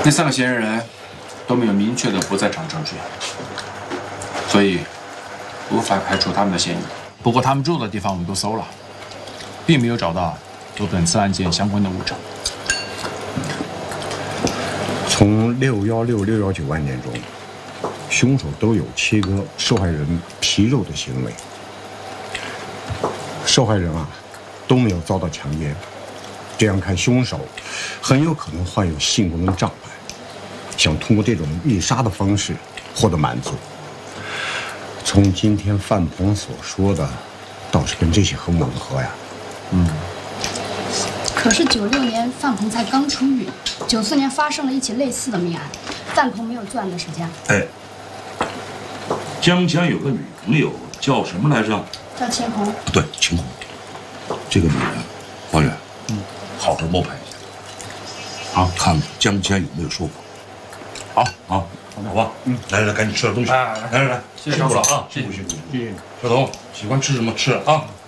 那3个嫌疑人都没有明确的不在场证据，所以无法排除他们的嫌疑。不过他们住的地方我们都搜了，并没有找到和本次案件相关的物证。 从616、619案件中，凶手都有切割受害人皮肉的行为。受害人都没有遭到强奸，这样看，凶手很有可能患有性功能障碍，想通过这种预杀的方式获得满足。从今天范鹏所说的，倒是跟这些很吻合呀。 可是96年范鹏才刚出狱，94年发生了一起类似的命案，范鹏没有作案的时间。 哎，江江有个女朋友叫什么来着？ 叫秦红。 对，秦红。这个女人，王远，好好摸排一下，好，看看江江有没有说谎。好，好吧，来，赶紧吃点东西。来， 谢谢张总辛苦了啊，辛苦。小童喜欢吃什么吃啊？